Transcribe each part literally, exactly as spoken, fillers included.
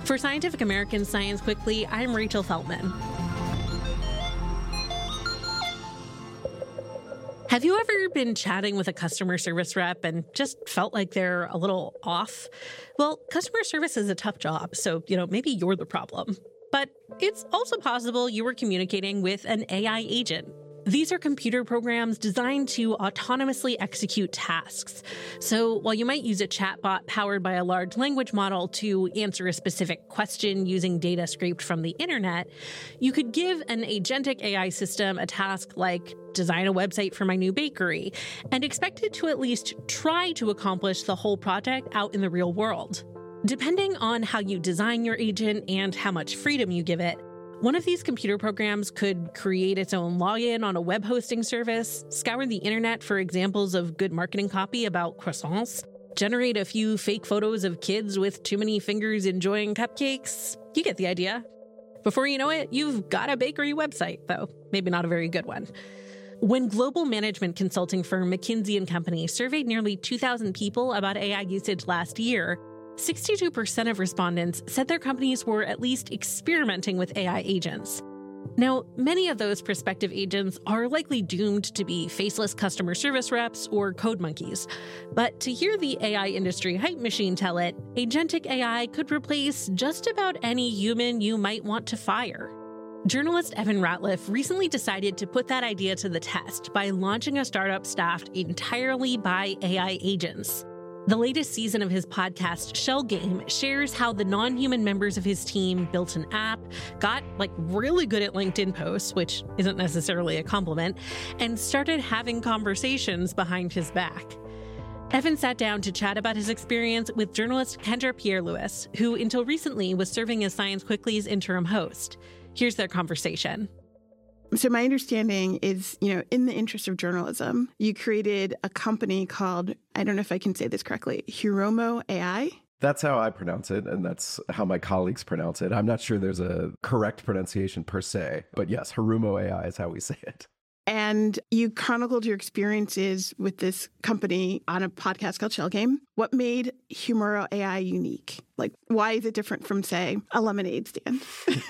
For Scientific American Science Quickly, I'm Rachel Feltman. Have you ever been chatting with a customer service rep and just felt like they're a little off? Well, customer service is a tough job, so, you know, maybe you're the problem. But it's also possible you were communicating with an A I agent. These are computer programs designed to autonomously execute tasks. So while you might use a chatbot powered by a large language model to answer a specific question using data scraped from the internet, you could give an agentic A I system a task like design a website for my new bakery and expect it to at least try to accomplish the whole project out in the real world. Depending on how you design your agent and how much freedom you give it, one of these computer programs could create its own login on a web hosting service, scour the internet for examples of good marketing copy about croissants, generate a few fake photos of kids with too many fingers enjoying cupcakes. You get the idea. Before you know it, you've got a bakery website, though maybe not a very good one. When global management consulting firm McKinsey and Company surveyed nearly two thousand people about A I usage last year, sixty-two percent of respondents said their companies were at least experimenting with A I agents. Now, many of those prospective agents are likely doomed to be faceless customer service reps or code monkeys. But to hear the A I industry hype machine tell it, agentic A I could replace just about any human you might want to fire. Journalist Evan Ratliff recently decided to put that idea to the test by launching a startup staffed entirely by A I agents. The latest season of his podcast, Shell Game, shares how the non-human members of his team built an app, got like really good at LinkedIn posts, which isn't necessarily a compliment, and started having conversations behind his back. Evan sat down to chat about his experience with journalist Kendra Pierre-Louis, who until recently was serving as Science Quickly's interim host. Here's their conversation. So my understanding is, you know, in the interest of journalism, you created a company called, I don't know if I can say this correctly, Huromo A I? That's how I pronounce it, and that's how my colleagues pronounce it. I'm not sure there's a correct pronunciation per se, but yes, Huromo A I is how we say it. And you chronicled your experiences with this company on a podcast called Shell Game. What made Huromo A I unique? Like, why is it different from, say, a lemonade stand?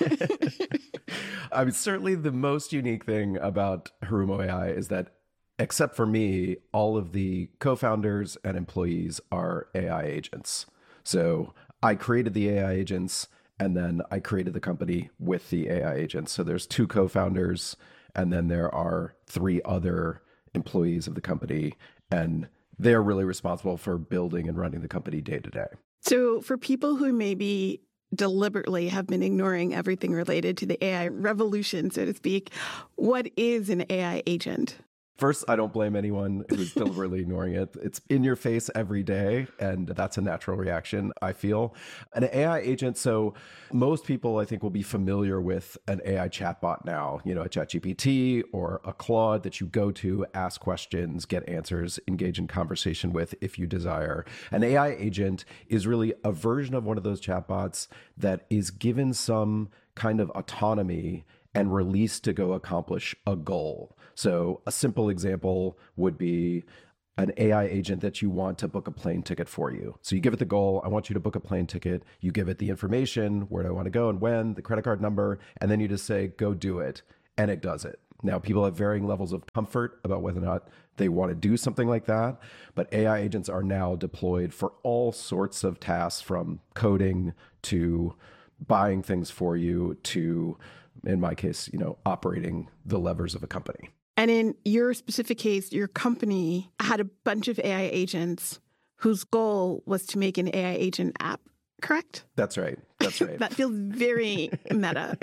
I mean, certainly the most unique thing about Huromo A I is that, except for me, all of the co-founders and employees are A I agents. So I created the A I agents, and then I created the company with the A I agents. So there's two co-founders, and then there are three other employees of the company, and they're really responsible for building and running the company day to day. So for people who maybe deliberately have been ignoring everything related to the A I revolution, so to speak, what is an A I agent? First, I don't blame anyone who's deliberately ignoring it. It's in your face every day, and that's a natural reaction, I feel. An A I agent, so most people, I think, will be familiar with an A I chatbot now, you know, a ChatGPT or a Claude that you go to, ask questions, get answers, engage in conversation with if you desire. An A I agent is really a version of one of those chatbots that is given some kind of autonomy and released to go accomplish a goal. So a simple example would be an A I agent that you want to book a plane ticket for you. So you give it the goal, I want you to book a plane ticket. You give it the information, where do I want to go and when, the credit card number, and then you just say, go do it. And it does it. Now, people have varying levels of comfort about whether or not they want to do something like that. But A I agents are now deployed for all sorts of tasks, from coding to buying things for you to, in my case, you know, operating the levers of a company. And in your specific case, your company had a bunch of A I agents whose goal was to make an A I agent app, correct? That's right. That's right. That feels very meta.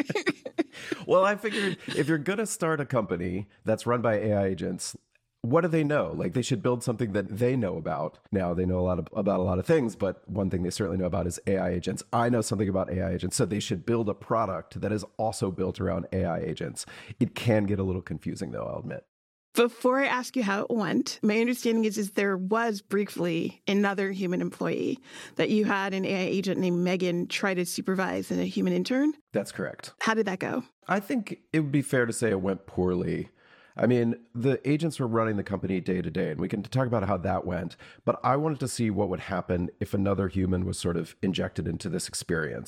Well, I figured if you're going to start a company that's run by A I agents, what do they know? Like, they should build something that they know about. Now, they know a lot of, about a lot of things, but one thing they certainly know about is A I agents. I know something about A I agents, so they should build a product that is also built around A I agents. It can get a little confusing, though, I'll admit. Before I ask you how it went, my understanding is, is there was briefly another human employee that you had an A I agent named Megan try to supervise and a human intern? That's correct. How did that go? I think it would be fair to say it went poorly. I mean, the agents were running the company day to day, and we can talk about how that went. But I wanted to see what would happen if another human was sort of injected into this experience.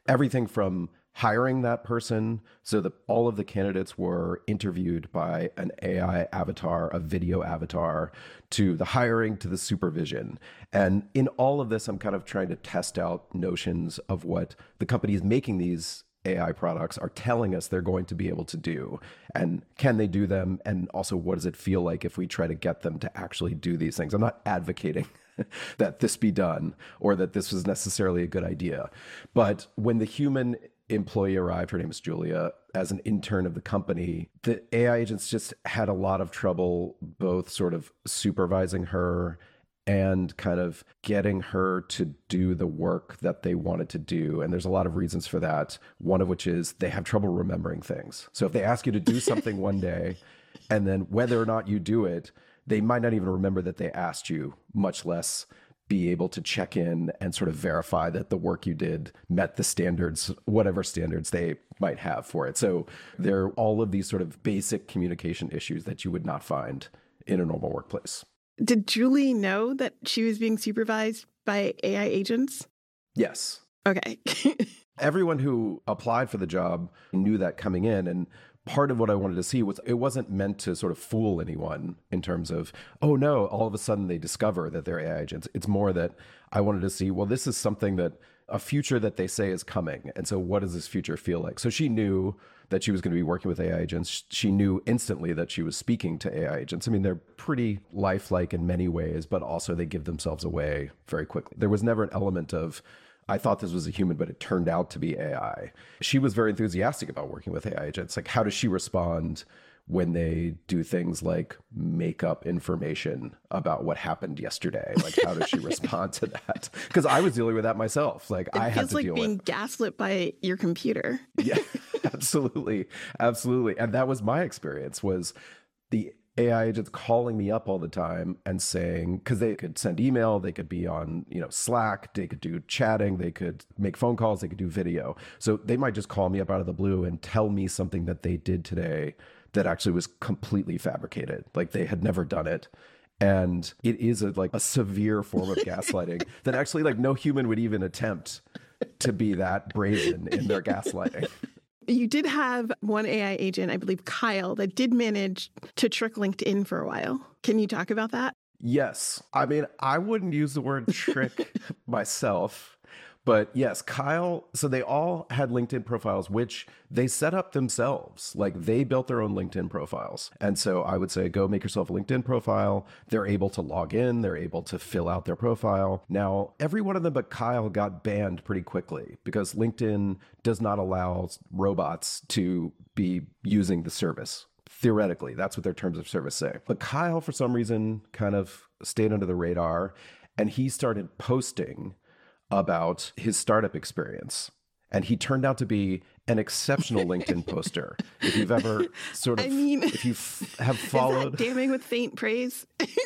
everything from hiring that person, so that all of the candidates were interviewed by an A I avatar, a video avatar, to the hiring, to the supervision. And in all of this, I'm kind of trying to test out notions of what the companies making these A I products are telling us they're going to be able to do. And can they do them? And also, what does it feel like if we try to get them to actually do these things? I'm not advocating that this be done or that this was necessarily a good idea. But when the human employee arrived, her name is Julia, as an intern of the company, the A I agents just had a lot of trouble both sort of supervising her and kind of getting her to do the work that they wanted to do. And there's a lot of reasons for that. One of which is they have trouble remembering things. So if they ask you to do something one day, and then whether or not you do it, they might not even remember that they asked you, much less be able to check in and sort of verify that the work you did met the standards, whatever standards they might have for it. So there are all of these sort of basic communication issues that you would not find in a normal workplace. Did Julie know that she was being supervised by A I agents? Yes. Okay. Everyone who applied for the job knew that coming in. And part of what I wanted to see was it wasn't meant to sort of fool anyone in terms of, oh no, all of a sudden they discover that they're A I agents. It's more that I wanted to see, well, this is something that a future that they say is coming. And so what does this future feel like? So she knew that she was going to be working with A I agents. She knew instantly that she was speaking to A I agents. I mean, they're pretty lifelike in many ways, but also they give themselves away very quickly. There was never an element of, I thought this was a human, but it turned out to be A I. She was very enthusiastic about working with A I agents. Like, how does she respond when they do things like make up information about what happened yesterday? Like, how does she respond to that? Because I was dealing with that myself. Like, it I had feels to like deal being with gaslit by your computer. Yeah, absolutely. Absolutely. And that was my experience, was the A I agents calling me up all the time and saying, because they could send email, they could be on, you know, Slack, they could do chatting, they could make phone calls, they could do video. So they might just call me up out of the blue and tell me something that they did today that actually was completely fabricated. Like, they had never done it. And it is a, like a severe form of gaslighting that actually like no human would even attempt to be that brazen in their gaslighting. You did have one A I agent, I believe Kyle, that did manage to trick LinkedIn for a while. Can you talk about that? Yes. I mean, I wouldn't use the word trick myself, but yes, Kyle. So they all had LinkedIn profiles, which they set up themselves. Like, they built their own LinkedIn profiles. And so I would say, go make yourself a LinkedIn profile. They're able to log in. They're able to fill out their profile. Now, every one of them but Kyle got banned pretty quickly because LinkedIn does not allow robots to be using the service. Theoretically, that's what their terms of service say. But Kyle, for some reason, kind of stayed under the radar, and he started posting about his startup experience. And he turned out to be an exceptional LinkedIn poster. If you've ever sort of, I mean, if you f- have followed. Is that damning with faint praise?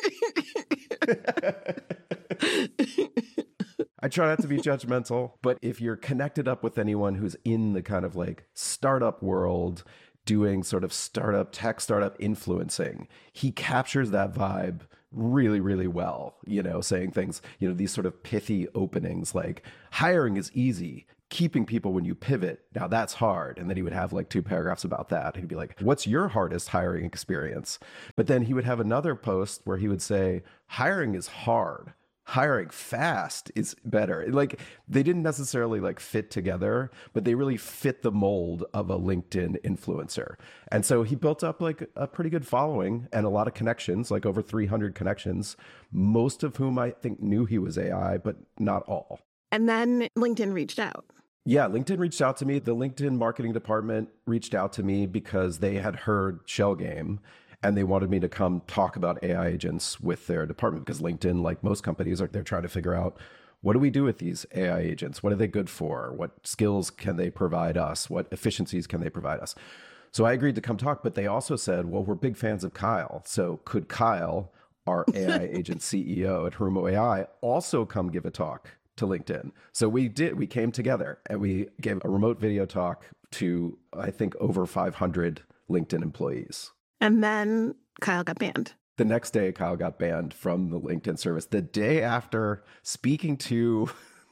I try not to be judgmental, but if you're connected up with anyone who's in the kind of like startup world, doing sort of startup, tech startup influencing, he captures that vibe really, really well, you know, saying things, you know, these sort of pithy openings like, hiring is easy, keeping people when you pivot, now that's hard. And then he would have like two paragraphs about that. He'd be like, what's your hardest hiring experience? But then he would have another post where he would say, hiring is hard, hiring fast is better. Like, they didn't necessarily like fit together, but they really fit the mold of a LinkedIn influencer. And so he built up like a pretty good following and a lot of connections, like over three hundred connections, most of whom I think knew he was A I, but not all. And then LinkedIn reached out. Yeah, LinkedIn reached out to me. The LinkedIn marketing department reached out to me because they had heard Shell Game. And they wanted me to come talk about A I agents with their department, because LinkedIn, like most companies, are they're trying to figure out, what do we do with these A I agents? What are they good for? What skills can they provide us? What efficiencies can they provide us? So I agreed to come talk, but they also said, well, we're big fans of Kyle. So could Kyle, our A I agent C E O at Harumo A I, also come give a talk to LinkedIn? So we did. We came together and we gave a remote video talk to, I think, over five hundred LinkedIn employees. And then Kyle got banned. The next day, Kyle got banned from the LinkedIn service. The day after speaking to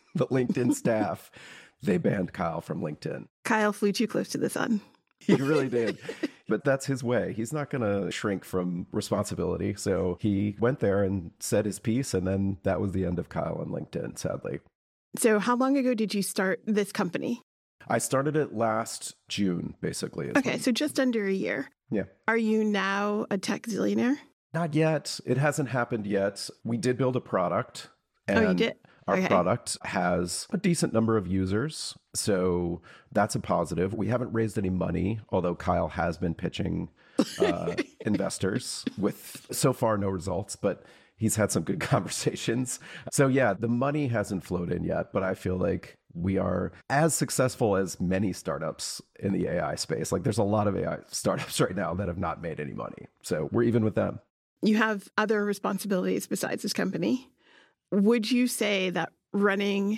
the LinkedIn staff, they banned Kyle from LinkedIn. Kyle flew too close to the sun. He really did. But that's his way. He's not going to shrink from responsibility. So he went there and said his piece. And then that was the end of Kyle on LinkedIn, sadly. So how long ago did you start this company? I started it last June, basically. Okay, so just under a year. Yeah. Are you now a tech zillionaire? Not yet. It hasn't happened yet. We did build a product. And oh, you did? Our okay. product has a decent number of users, so that's a positive. We haven't raised any money, although Kyle has been pitching uh, investors with so far no results, but he's had some good conversations. So yeah, the money hasn't flowed in yet, but I feel like we are as successful as many startups in the A I space. Like there's a lot of A I startups right now that have not made any money. So we're even with them. You have other responsibilities besides this company. Would you say that running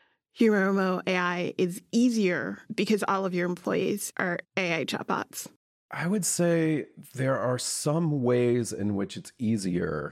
Humomo A I is easier because all of your employees are A I chatbots? I would say there are some ways in which it's easier,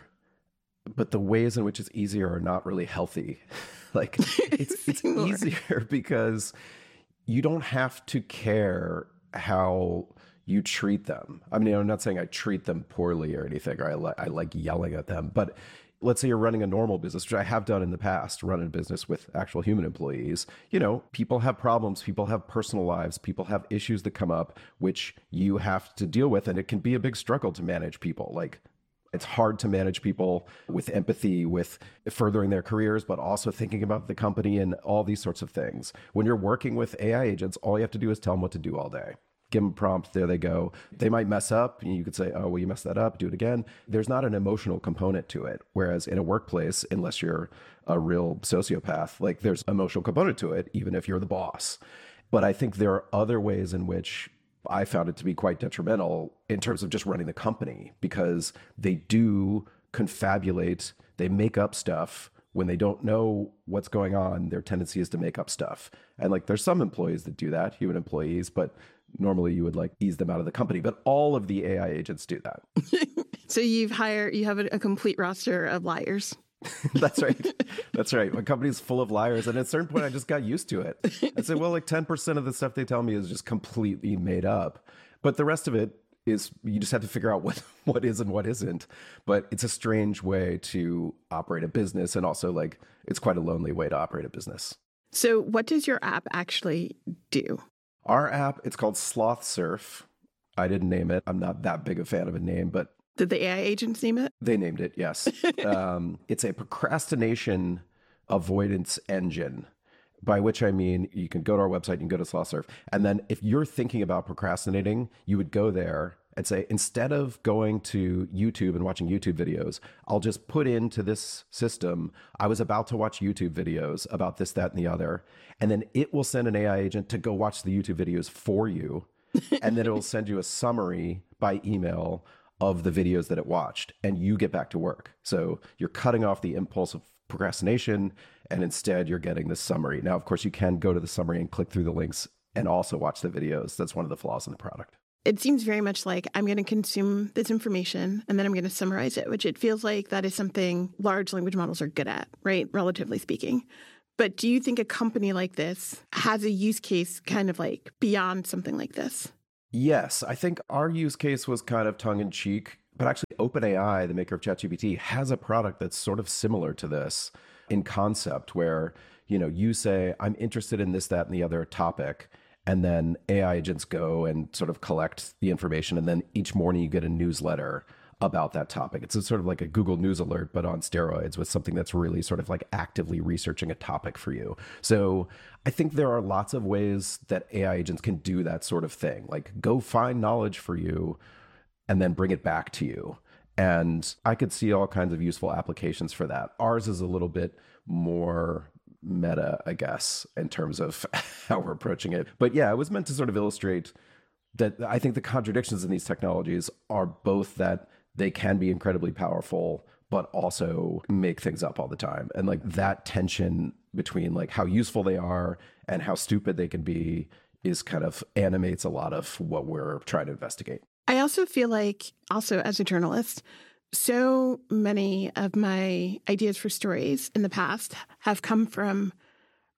but the ways in which it's easier are not really healthy. Like it's it's easier because you don't have to care how you treat them. I mean, I'm not saying I treat them poorly or anything, or I, li- I like yelling at them, but let's say you're running a normal business, which I have done in the past, running a business with actual human employees. You know, people have problems, people have personal lives, people have issues that come up, which you have to deal with. And it can be a big struggle to manage people. Like it's hard to manage people with empathy, with furthering their careers, but also thinking about the company and all these sorts of things. When you're working with A I agents, all you have to do is tell them what to do all day. Give them a prompt, there they go. They might mess up, and you could say, oh, well, you messed that up, do it again. There's not an emotional component to it. Whereas in a workplace, unless you're a real sociopath, like there's emotional component to it, even if you're the boss. But I think there are other ways in which I found it to be quite detrimental in terms of just running the company, because they do confabulate, they make up stuff. When they don't know what's going on, their tendency is to make up stuff. And like there's some employees that do that, human employees, but normally you would like ease them out of the company, but all of the A I agents do that. So you've hired, you have a, a complete roster of liars. That's right. That's right. My company's full of liars. And at a certain point, I just got used to it. I said, well, like ten percent of the stuff they tell me is just completely made up. But the rest of it is, you just have to figure out what, what is and what isn't. But it's a strange way to operate a business. And also like, it's quite a lonely way to operate a business. So what does your app actually do? Our app, it's called Sloth Surf. I didn't name it. I'm not that big a fan of a name, but did the A I agents name it? They named it, yes. um, it's a procrastination avoidance engine, by which I mean you can go to our website, you can go to Sloth Surf, and then if you're thinking about procrastinating, you would go there and say, instead of going to YouTube and watching YouTube videos, I'll just put into this system, I was about to watch YouTube videos about this, that, and the other. And then it will send an A I agent to go watch the YouTube videos for you. And then it will send you a summary by email of the videos that it watched, and you get back to work. So you're cutting off the impulse of procrastination, and instead you're getting this summary. Now, of course, you can go to the summary and click through the links and also watch the videos. That's one of the flaws in the product. It seems very much like I'm going to consume this information and then I'm going to summarize it, which it feels like that is something large language models are good at, right? Relatively speaking. But do you think a company like this has a use case kind of like beyond something like this? Yes, I think our use case was kind of tongue in cheek, but actually OpenAI, the maker of ChatGPT, has a product that's sort of similar to this in concept where, you know, you say, I'm interested in this, that, and the other topic. And then A I agents go and sort of collect the information. And then each morning you get a newsletter about that topic. It's a sort of like a Google News alert, but on steroids, with something that's really sort of like actively researching a topic for you. So I think there are lots of ways that A I agents can do that sort of thing, like go find knowledge for you and then bring it back to you. And I could see all kinds of useful applications for that. Ours is a little bit more meta, I guess, in terms of how we're approaching it. But yeah, it was meant to sort of illustrate that I think the contradictions in these technologies are both that they can be incredibly powerful, but also make things up all the time. And like that tension between like how useful they are and how stupid they can be is kind of animates a lot of what we're trying to investigate. I also feel like, also as a journalist, so many of my ideas for stories in the past have come from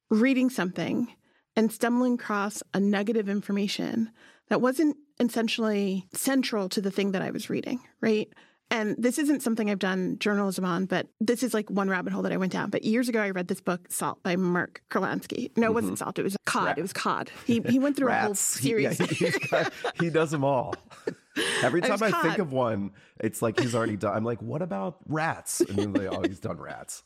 reading something and stumbling across a nugget of information that wasn't essentially central to the thing that I was reading, right? And this isn't something I've done journalism on, but this is like one rabbit hole that I went down. But years ago, I read this book, Salt, by Mark Kurlansky. No, it wasn't mm-hmm. Salt. It was Cod. Rat. It was Cod. He he went through a whole series. He, yeah, got, he does them all. Every time I, I think of one, it's like he's already done. I'm like, what about rats? And he's like, oh, he's done rats.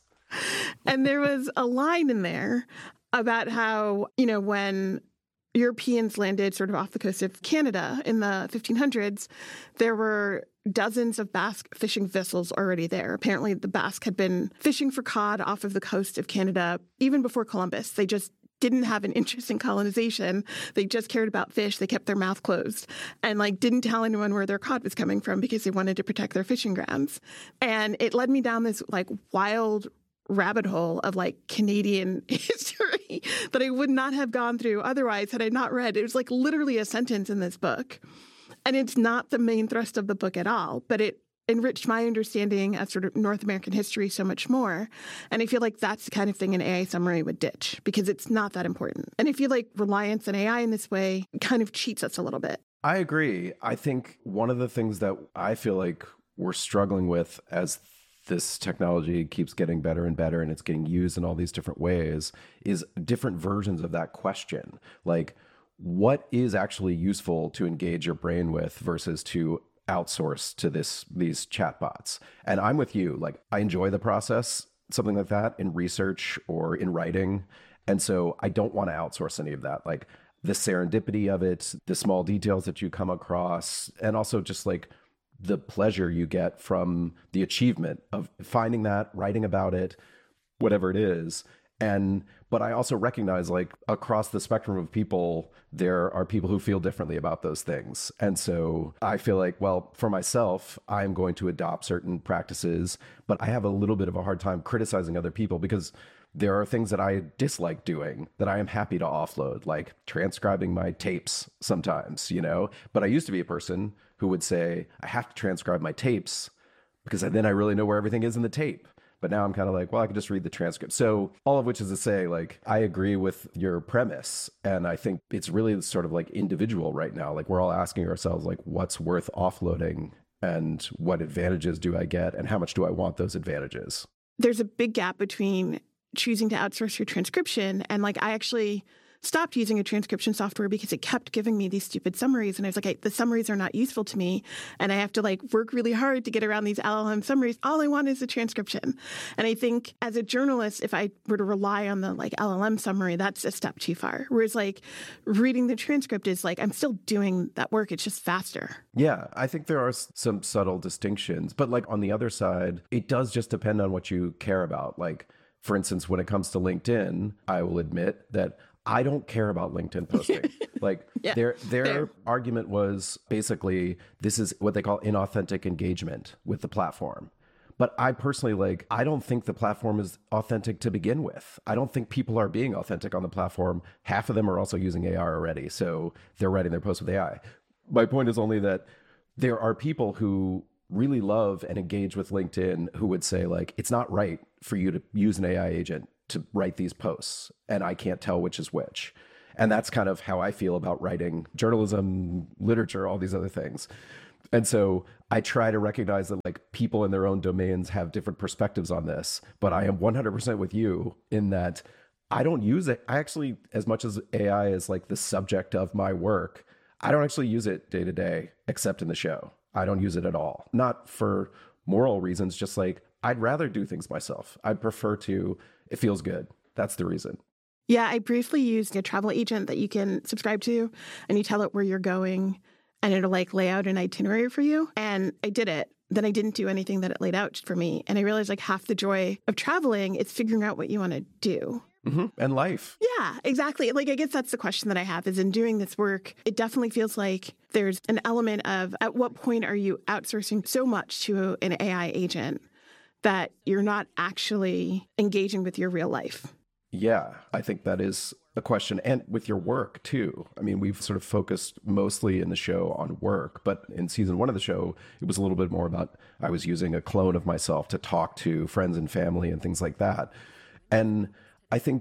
And there was a line in there about how, you know, when Europeans landed sort of off the coast of Canada in the fifteen hundreds, there were dozens of Basque fishing vessels already there. Apparently, the Basque had been fishing for cod off of the coast of Canada even before Columbus. They just didn't have an interest in colonization. They just cared about fish. They kept their mouth closed and like didn't tell anyone where their cod was coming from because they wanted to protect their fishing grounds. And it led me down this like wild rabbit hole of like Canadian history that I would not have gone through otherwise had I not read. It was like literally a sentence in this book. And it's not the main thrust of the book at all, but it enriched my understanding of sort of North American history so much more. And I feel like that's the kind of thing an A I summary would ditch because it's not that important. And I feel like reliance on A I in this way kind of cheats us a little bit. I agree. I think one of the things that I feel like we're struggling with as this technology keeps getting better and better and it's getting used in all these different ways is different versions of that question. Like, what is actually useful to engage your brain with versus to outsource to this these chatbots? And I'm with you. Like, I enjoy the process, something like that in research or in writing. And so I don't want to outsource any of that. Like the serendipity of it, the small details that you come across, and also just like the pleasure you get from the achievement of finding that, writing about it, whatever it is. And, but I also recognize like across the spectrum of people, there are people who feel differently about those things. And so I feel like, well, for myself, I'm going to adopt certain practices, but I have a little bit of a hard time criticizing other people because there are things that I dislike doing that I am happy to offload, like transcribing my tapes sometimes, you know, but I used to be a person who would say, I have to transcribe my tapes because then I really know where everything is in the tape. But now I'm kind of like, well, I can just read the transcript. So all of which is to say, like, I agree with your premise. And I think it's really sort of like individual right now. Like we're all asking ourselves, like, what's worth offloading and what advantages do I get and how much do I want those advantages? There's a big gap between choosing to outsource your transcription and like, I actually stopped using a transcription software because it kept giving me these stupid summaries. And I was like, I, the summaries are not useful to me. And I have to like work really hard to get around these L L M summaries. All I want is a transcription. And I think as a journalist, if I were to rely on the like L L M summary, that's a step too far. Whereas like reading the transcript is like, I'm still doing that work. It's just faster. Yeah, I think there are some subtle distinctions. But like on the other side, it does just depend on what you care about. Like, for instance, when it comes to LinkedIn, I will admit that I don't care about LinkedIn posting. Like yeah, their their fair. argument was basically this is what they call inauthentic engagement with the platform. But I personally like I don't think the platform is authentic to begin with. I don't think people are being authentic on the platform. Half of them are also using A I already, so they're writing their posts with A I. My point is only that there are people who really love and engage with LinkedIn who would say like it's not right for you to use an A I agent to write these posts and I can't tell which is which. And that's kind of how I feel about writing journalism, literature, all these other things. And so I try to recognize that like people in their own domains have different perspectives on this, but I am one hundred percent with you in that I don't use it. I actually, as much as A I is like the subject of my work, I don't actually use it day to day, except in the show. I don't use it at all. Not for moral reasons, just like I'd rather do things myself. I prefer to, it feels good. That's the reason. Yeah, I briefly used a travel agent that you can subscribe to and you tell it where you're going and it'll like lay out an itinerary for you. And I did it. Then I didn't do anything that it laid out for me. And I realized like half the joy of traveling is figuring out what you want to do. Mm-hmm. And life. Yeah, exactly. Like, I guess that's the question that I have is in doing this work, it definitely feels like there's an element of at what point are you outsourcing so much to an A I agent that you're not actually engaging with your real life? Yeah, I think that is a question. And with your work, too. I mean, we've sort of focused mostly in the show on work, but in season one of the show, it was a little bit more about I was using a clone of myself to talk to friends and family and things like that. And I think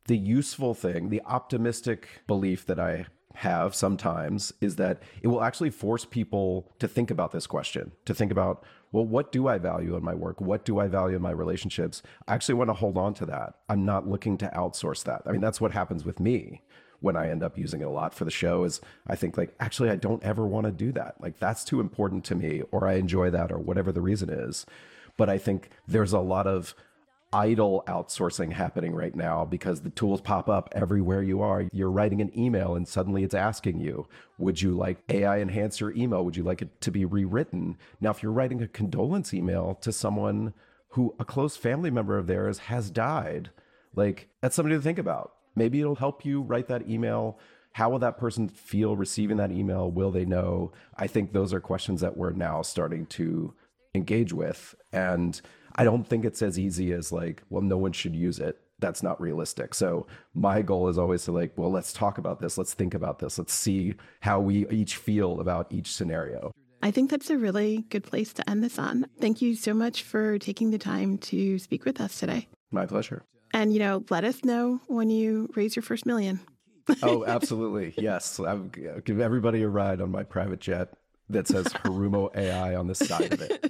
the useful thing, the optimistic belief that I have sometimes is that it will actually force people to think about this question, to think about, well, what do I value in my work? What do I value in my relationships? I actually want to hold on to that. I'm not looking to outsource that. I mean, that's what happens with me when I end up using it a lot for the show is I think like, actually, I don't ever want to do that. Like that's too important to me, or I enjoy that, or whatever the reason is. But I think there's a lot of idle outsourcing happening right now because the tools pop up everywhere you are. You're writing an email and suddenly it's asking you, would you like A I enhance your email? Would you like it to be rewritten? Now, if you're writing a condolence email to someone who a close family member of theirs has died, like that's something to think about. Maybe it'll help you write that email. How will that person feel receiving that email? Will they know? I think those are questions that we're now starting to engage with. And I don't think it's as easy as like, well, no one should use it. That's not realistic. So my goal is always to like, well, let's talk about this. Let's think about this. Let's see how we each feel about each scenario. I think that's a really good place to end this on. Thank you so much for taking the time to speak with us today. My pleasure. And, you know, let us know when you raise your first million. Oh, absolutely. Yes. I'll give everybody a ride on my private jet that says Harumo A I on the side of it.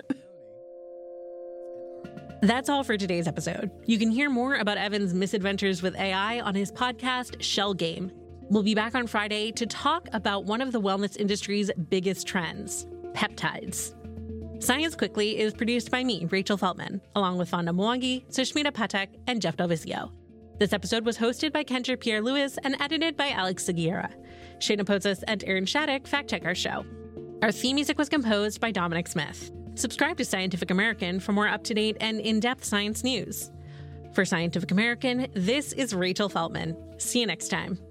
That's all for today's episode. You can hear more about Evan's misadventures with A I on his podcast, Shell Game. We'll be back on Friday to talk about one of the wellness industry's biggest trends, peptides. Science Quickly is produced by me, Rachel Feltman, along with Fonda Mwangi, Sushmita Patek, and Jeff Delvizio. This episode was hosted by Kendra Pierre-Louis and edited by Alex Seguiera. Shayna Potzis and Aaron Shattuck fact-check our show. Our theme music was composed by Dominic Smith. Subscribe to Scientific American for more up-to-date and in-depth science news. For Scientific American, this is Rachel Feltman. See you next time.